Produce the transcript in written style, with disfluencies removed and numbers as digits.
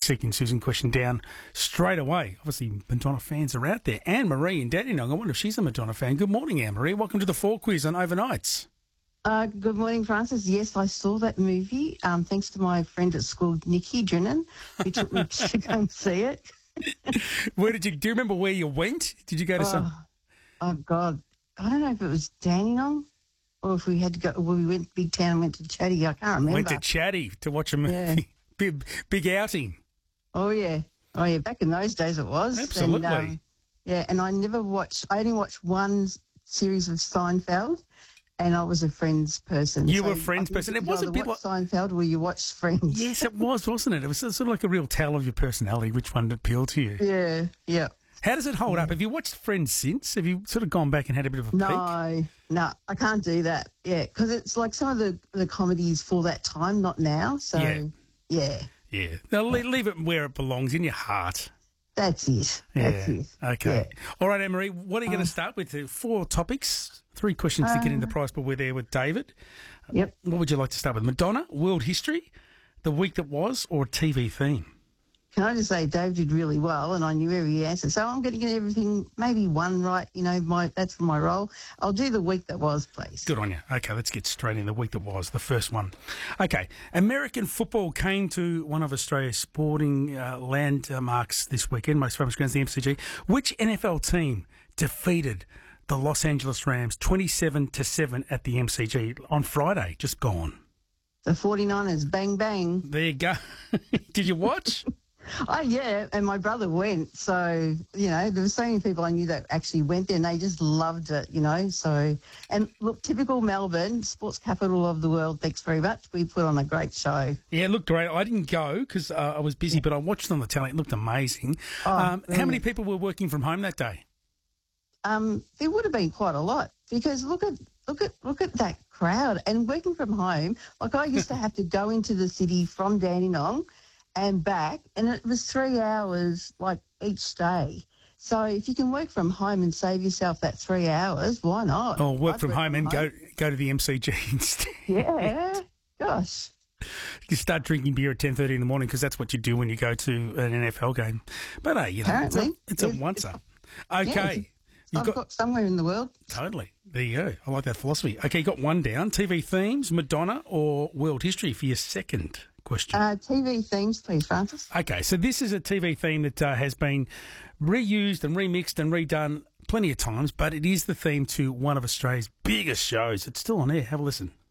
Seeking Susan question down straight away. Obviously, Madonna fans are out there. Anne-Marie in Dandenong. I wonder if she's a Madonna fan. Good morning, Anne-Marie. Welcome to the 4 quiz on Overnights. Good morning, Francis. Yes, I saw that movie. Thanks to my friend at school, Nikki Drennan, who took me to go and see it. Do you remember where you went? Did you go to some? Oh, God. I don't know if it was Dandenong or if we had to go. Well, we went to Big Town and went to Chatty. I can't remember. Went to Chatty to watch a movie. Yeah. Big outing. Oh, yeah. Back in those days it was. Absolutely. And I only watched one series of Seinfeld. And I was a Friends person. You were a Friends person. It wasn't people watch Seinfeld or you watch Friends. Yes, it was, wasn't it? It was sort of like a real tell of your personality, which one appealed to you. Yeah. How does it hold up? Have you watched Friends since? Have you sort of gone back and had a bit of a peek? No, I can't do that. Yeah, because it's like some of the comedies for that time, not now. So, yeah. Now, leave it where it belongs, in your heart. That's it. That's it. Okay. Yeah. All right, Anne-Marie, what are you going to start with? 4 topics, 3 questions to get in the prize pool. We're there with David. Yep. What would you like to start with? Madonna, world history, the week that was, or a TV theme? Can I just say Dave did really well and I knew every answer. So I'm going to get everything, maybe one right, that's my role. I'll do the week that was, please. Good on you. Okay, let's get straight in the week that was, the first one. Okay, American football came to one of Australia's sporting landmarks this weekend, most famous grounds, the MCG. Which NFL team defeated the Los Angeles Rams 27-7 at the MCG on Friday, just gone? The 49ers, bang, bang. There you go. Did you watch? Oh, yeah, and my brother went. So, there were so many people I knew that actually went there and they just loved it, So, and look, typical Melbourne, sports capital of the world, thanks very much. We put on a great show. Yeah, it looked great. I didn't go because I was busy, but I watched it on the telly. It looked amazing. Oh, how many people were working from home that day? There would have been quite a lot because look at that crowd and working from home. Like I used to have to go into the city from Dandenong and back, and it was 3 hours like each day. So if you can work from home and save yourself that 3 hours, why not? Or work from home and go to the MCG instead. Yeah, gosh. You start drinking beer at 10:30 in the morning because that's what you do when you go to an NFL game. But hey, it's a once-up. Okay. I've got somewhere in the world. Totally. There you go. I like that philosophy. Okay, you got one down. TV themes, Madonna or world history for your second question? TV themes, please, Francis. Okay, so this is a TV theme that has been reused and remixed and redone plenty of times, but it is the theme to one of Australia's biggest shows. It's still on air. Have a listen.